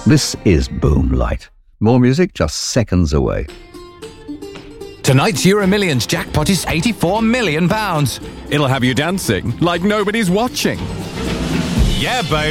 This is Boomlight. More music just seconds away. Tonight's Euro Millions jackpot is £84 million. It'll have you dancing like nobody's watching. Yeah, babe.